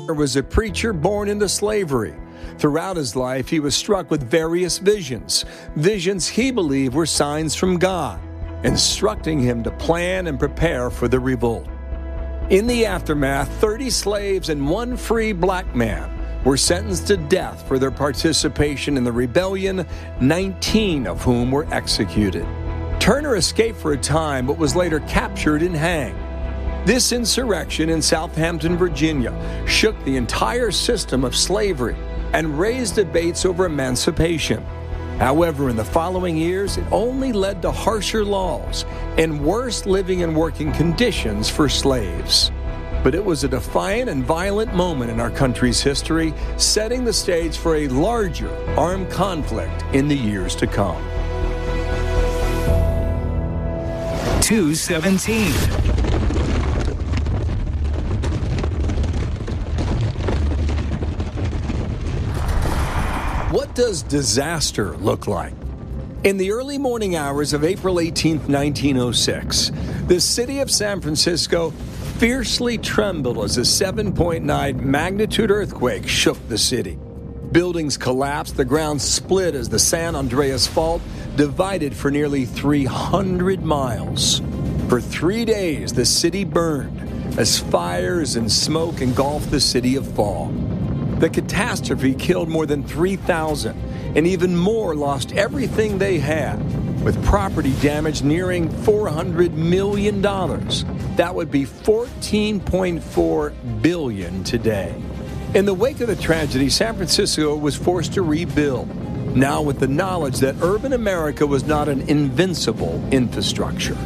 was a preacher born into slavery. Throughout his life, he was struck with various visions he believed were signs from God, instructing him to plan and prepare for the revolt. In the aftermath, 30 slaves and one free black man were sentenced to death for their participation in the rebellion, 19 of whom were executed. Turner escaped for a time, but was later captured and hanged. This insurrection in Southampton, Virginia, shook the entire system of slavery and raised debates over emancipation. However, in the following years, it only led to harsher laws and worse living and working conditions for slaves. But it was a defiant and violent moment in our country's history, setting the stage for a larger armed conflict in the years to come. 217. What does disaster look like? In the early morning hours of April 18, 1906, the city of San Francisco fiercely trembled as a 7.9 magnitude earthquake shook the city. Buildings collapsed, the ground split as the San Andreas Fault divided for nearly 300 miles. For 3 days, the city burned as fires and smoke engulfed the city of Fall. The catastrophe killed more than 3,000, and even more lost everything they had, with property damage nearing $400 million. That would be $14.4 billion today. In the wake of the tragedy, San Francisco was forced to rebuild, now with the knowledge that urban America was not an invincible infrastructure.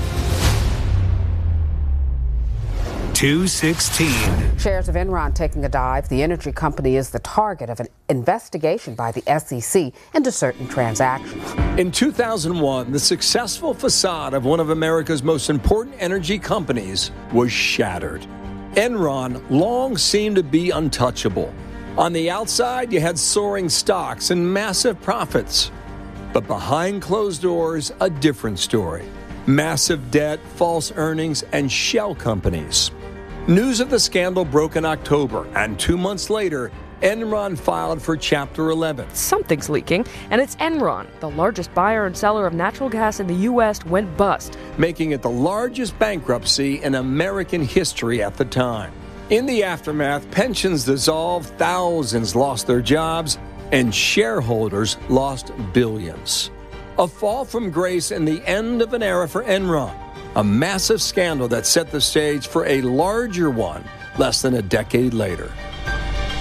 216. Shares of Enron taking a dive. The energy company is the target of an investigation by the SEC into certain transactions. In 2001, the successful facade of one of America's most important energy companies was shattered. Enron long seemed to be untouchable. On the outside, you had soaring stocks and massive profits. But behind closed doors, a different story. Massive debt, false earnings, and shell companies. News of the scandal broke in October, and 2 months later, Enron filed for Chapter 11. Something's leaking, and it's Enron, the largest buyer and seller of natural gas in the U.S., went bust, making it the largest bankruptcy in American history at the time. In the aftermath, pensions dissolved, thousands lost their jobs, and shareholders lost billions. A fall from grace and the end of an era for Enron. A massive scandal that set the stage for a larger one less than a decade later.